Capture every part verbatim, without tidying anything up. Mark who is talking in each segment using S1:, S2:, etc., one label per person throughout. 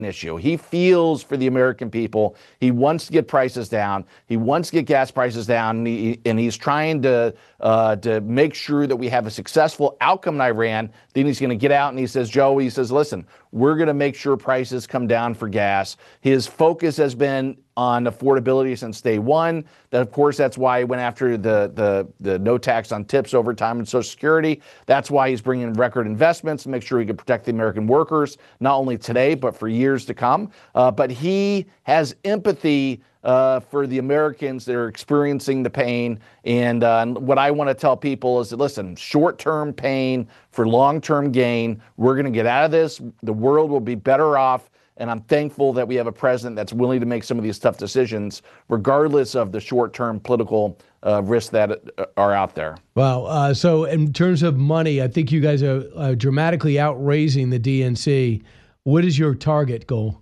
S1: issue. He feels for the American people. He wants to get prices down. He wants to get gas prices down, and, he, and he's trying to uh, to make sure that we have a successful outcome in Iran. Then he's going to get out and he says, Joe, he says, listen, we're going to make sure prices come down for gas. His focus has been on affordability since day one. That, of course, that's why he went after the, the, the no tax on tips, overtime, and Social Security. That's why he's bringing in record investments to make sure he can protect the American workers, not only today, but for years to come. Uh, but he has empathy uh, for the Americans that are experiencing the pain. And uh, what I want to tell people is that, listen, short-term pain for long-term gain. We're going to get out of this. The world will be better off. And I'm thankful that we have a president that's willing to make some of these tough decisions, regardless of the short-term political uh, risks that are out there.
S2: Well, uh, so in terms of money, I think you guys are uh, dramatically outraising the D N C. What is your target goal?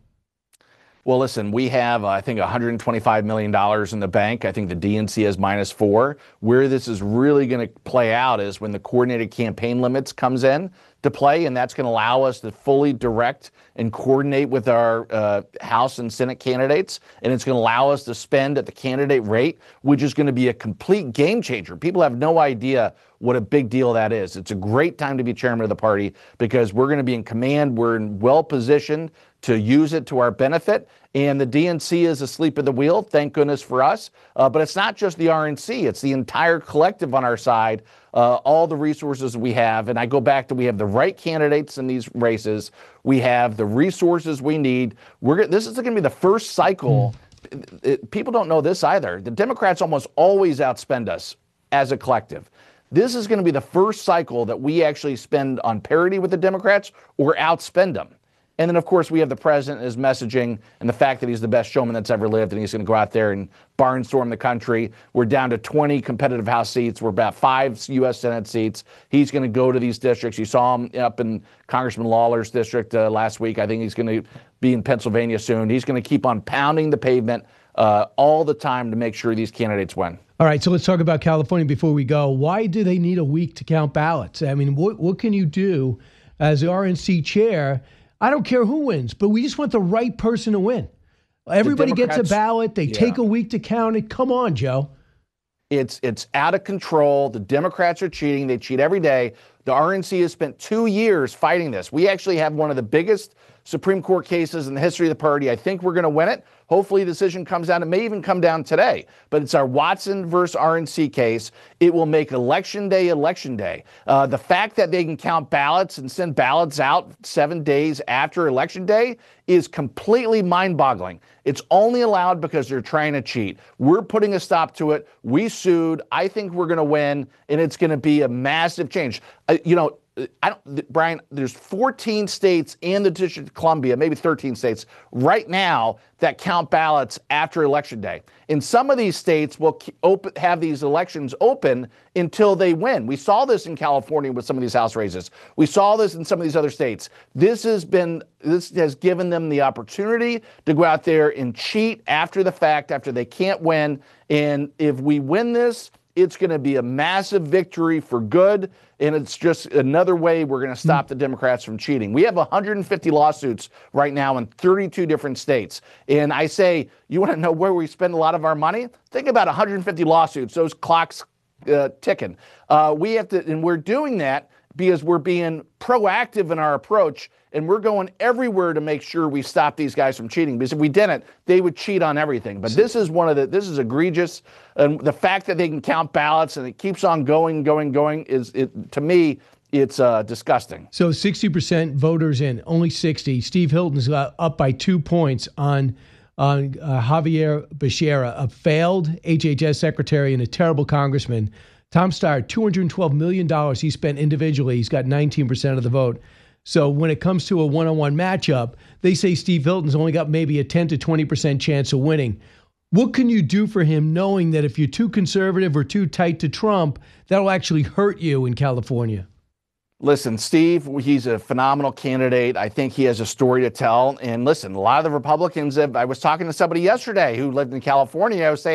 S1: Well, listen, we have, uh, I think, one hundred twenty-five million dollars in the bank. I think the D N C has minus four. Where this is really going to play out is when the coordinated campaign limits comes in to play, and that's going to allow us to fully direct and coordinate with our uh, House and Senate candidates, and it's going to allow us to spend at the candidate rate, which is going to be a complete game changer. People have no idea what a big deal that is. It's a great time to be chairman of the party because we're going to be in command. We're in well positioned to use it to our benefit. And the D N C is asleep at the wheel, thank goodness for us. Uh, but it's not just the R N C, it's the entire collective on our side, uh, all the resources we have. And I go back to we have the right candidates in these races. We have the resources we need. We're This is going to be the first cycle. It, it, people don't know this either. The Democrats almost always outspend us as a collective. This is going to be the first cycle that we actually spend on parity with the Democrats or outspend them. And then, of course, we have the president, his messaging, and the fact that he's the best showman that's ever lived, and he's going to go out there and barnstorm the country. We're down to twenty competitive House seats. We're about five U S Senate seats. He's going to go to these districts. You saw him up in Congressman Lawler's district uh, last week. I think he's going to be in Pennsylvania soon. He's going to keep on pounding the pavement uh, all the time to make sure these candidates win.
S2: All right, so let's talk about California before we go. Why do they need a week to count ballots? I mean, what, what can you do as the R N C chair? I don't care who wins, but we just want the right person to win. Everybody gets a ballot. They yeah. take a week to count it. Come on, Joe.
S1: It's it's out of control. The Democrats are cheating. They cheat every day. The R N C has spent two years fighting this. We actually have one of the biggest Supreme Court cases in the history of the party. I think we're going to win it. Hopefully, a decision comes down. It may even come down today. But it's our Watson versus R N C case. It will make Election Day Election Day. Uh, the fact that they can count ballots and send ballots out seven days after Election Day is completely mind-boggling. It's only allowed because they're trying to cheat. We're putting a stop to it. We sued. I think we're going to win, and it's going to be a massive change. Uh, you know, I don't, Brian, there's fourteen states and the District of Columbia, maybe thirteen states right now that count ballots after Election Day. And some of these states will open, have these elections open until they win. We saw this in California with some of these House races. We saw this in some of these other states. This has been, this has given them the opportunity to go out there and cheat after the fact, after they can't win. And if we win this, it's going to be a massive victory for good, and it's just another way we're going to stop the Democrats from cheating. We have one hundred fifty lawsuits right now in thirty-two different states. And I say, you want to know where we spend a lot of our money? Think about one hundred fifty lawsuits, those clocks uh, ticking. Uh, we have to, and we're doing that because we're being proactive in our approach, and we're going everywhere to make sure we stop these guys from cheating. Because if we didn't, they would cheat on everything. But this is one of the, this is egregious. And the fact that they can count ballots and it keeps on going, going, going is, it, to me, it's uh, disgusting.
S2: So sixty percent voters in, only sixty. Steve Hilton's uh, up by two points on on uh, Javier Becerra, a failed H H S secretary and a terrible congressman. Tom Steyer, two hundred twelve million dollars he spent individually. He's got nineteen percent of the vote. So when it comes to a one-on-one matchup, they say Steve Hilton's only got maybe a ten to twenty percent chance of winning. What can you do for him knowing that if you're too conservative or too tight to Trump, that'll actually hurt you in California?
S1: Listen, Steve, he's a phenomenal candidate. I think he has a story to tell. And listen, a lot of the Republicans have, I was talking to somebody yesterday who lived in California. I was saying,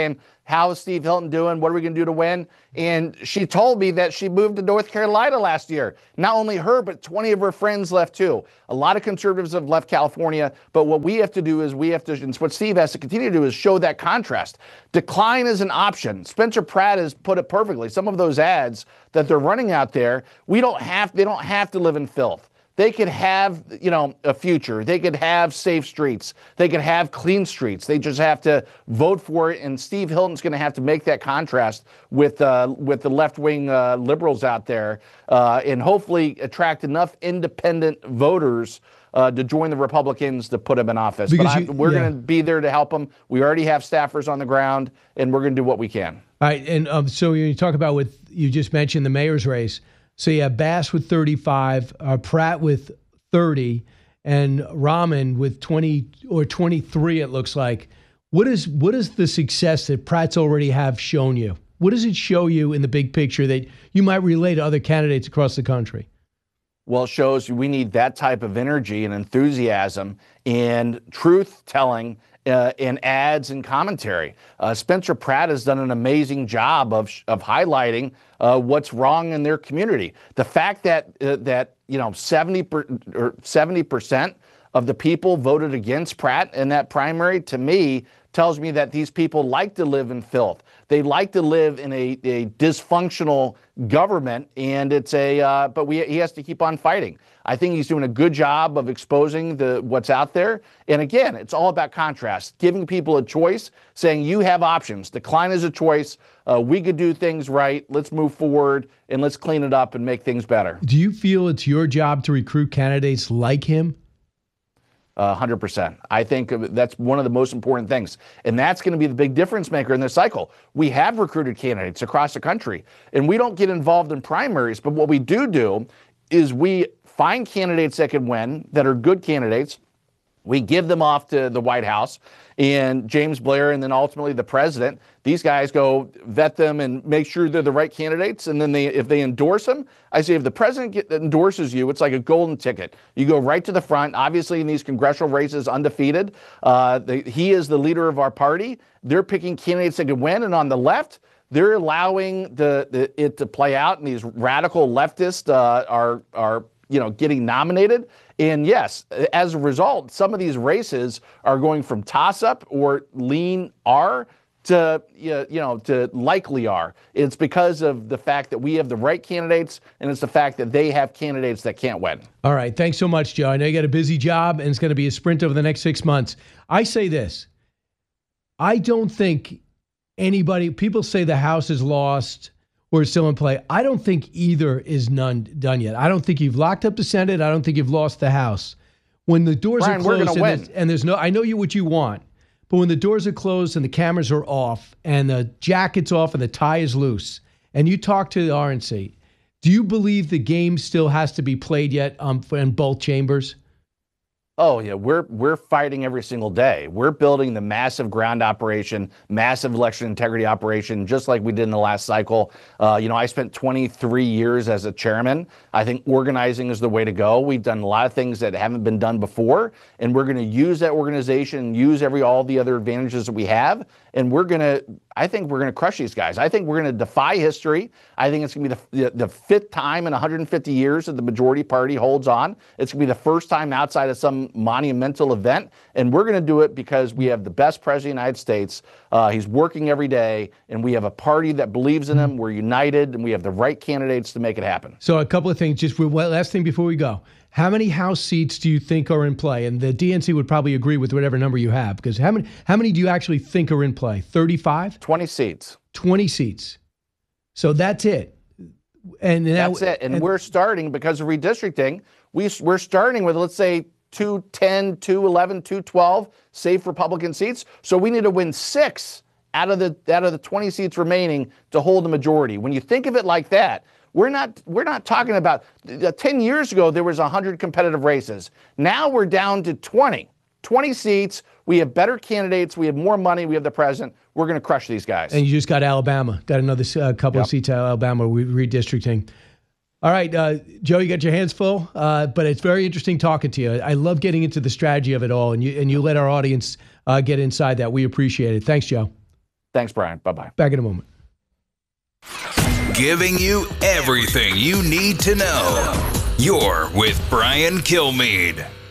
S1: how is Steve Hilton doing? What are we going to do to win? And she told me that she moved to North Carolina last year. Not only her, but twenty of her friends left too. A lot of conservatives have left California. But what we have to do is we have to, and what Steve has to continue to do is show that contrast. Decline is an option. Spencer Pratt has put it perfectly. Some of those ads that they're running out there, we don't have, they don't have to live in filth. They could have, you know, a future. They could have safe streets. They could have clean streets. They just have to vote for it. And Steve Hilton's going to have to make that contrast with uh, with the left-wing uh, liberals out there, uh, and hopefully attract enough independent voters uh, to join the Republicans to put him in office.
S2: Because
S1: but I,
S2: you,
S1: we're
S2: yeah.
S1: going to be there to help him. We already have staffers on the ground, and we're going to do what we can.
S2: All right, and um, so you talk about with you just mentioned the mayor's race. So you have Bass with thirty-five, uh, Pratt with thirty, and Rahman with twenty or twenty-three, it looks like. What is what is the success that Pratt's already have shown you? What does it show you in the big picture that you might relay to other candidates across the country?
S1: Well, it shows we need that type of energy and enthusiasm and truth-telling uh, in ads and commentary. Uh, Spencer Pratt has done an amazing job of of highlighting uh, what's wrong in their community. The fact that uh, that you know seventy per, or seventy percent of the people voted against Pratt in that primary, to me, tells me that these people like to live in filth. They like to live in a, a dysfunctional government, and it's a. Uh, but we he has to keep on fighting. I think he's doing a good job of exposing the what's out there. And again, it's all about contrast, giving people a choice, saying you have options. Decline is a choice. Uh, we could do things right. Let's move forward and let's clean it up and make things better.
S2: Do you feel it's your job to recruit candidates like him?
S1: Uh, one hundred percent. I think that's one of the most important things. And that's going to be the big difference maker in this cycle. We have recruited candidates across the country, and we don't get involved in primaries. But what we do do is we find candidates that can win, that are good candidates. We give them off to the White House and James Blair, and then ultimately the president. These guys go vet them and make sure they're the right candidates. And then they, if they endorse them, I say if the president get, endorses you, it's like a golden ticket. You go right to the front. Obviously, in these congressional races, undefeated. Uh, the, he is the leader of our party. They're picking candidates that can win. And on the left, they're allowing the, the it to play out, and these radical leftists uh, are are you know getting nominated. And yes, as a result, some of these races are going from toss-up or lean R to, you know, to likely R. It's because of the fact that we have the right candidates, and it's the fact that they have candidates that can't win.
S2: All right. Thanks so much, Joe. I know you got a busy job, and it's going to be a sprint over the next six months. I say this. I don't think anybody, people say the House is lost or is still in play. I don't think either is none done yet. I don't think you've locked up the Senate. I don't think you've lost the House. When the doors
S1: Brian,
S2: are closed and
S1: win.
S2: there's, and there's no, I know you what you want, but when the doors are closed and the cameras are off and the jacket's off and the tie is loose, and you talk to the R N C, do you believe the game still has to be played yet um, in both chambers?
S1: Oh, yeah, we're we're fighting every single day. We're building the massive ground operation, massive election integrity operation, just like we did in the last cycle. Uh, you know, I spent twenty-three years as a chairman. I think organizing is the way to go. We've done a lot of things that haven't been done before, and we're going to use that organization, use every all the other advantages that we have, and we're going to, I think we're going to crush these guys. I think we're going to defy history. I think it's going to be the, the, the fifth time in one hundred fifty years that the majority party holds on. It's going to be the first time outside of some monumental event, and we're going to do it because we have the best president of the United States. Uh, he's working every day, and we have a party that believes in him. We're united, and we have the right candidates to make it happen.
S2: So a couple of things, just one last thing before we go. How many House seats do you think are in play? And the D N C would probably agree with whatever number you have, because how many how many do you actually think are in play? thirty-five?
S1: twenty seats.
S2: twenty seats. So that's it. And
S1: that's
S2: that,
S1: it. And,
S2: and
S1: we're starting, because of redistricting, we, we're starting with, let's say, two ten, two eleven, two twelve safe Republican seats. So we need to win six out of the out of the twenty seats remaining to hold the majority. When you think of it like that, we're not we're not talking about uh, ten years ago there was one hundred competitive races. Now we're down to twenty. twenty seats. We have better candidates. We have more money. We have the president. We're going to crush these guys.
S2: And you just got Alabama. Got another uh, couple
S1: Yep.
S2: of seats out of Alabama redistricting. All right, uh, Joe, you got your hands full, uh, but it's very interesting talking to you. I love getting into the strategy of it all, and you and you let our audience uh, get inside that. We appreciate it. Thanks, Joe.
S1: Thanks, Brian. Bye-bye.
S2: Back in a moment.
S3: Giving you everything you need to know. You're with Brian Kilmeade.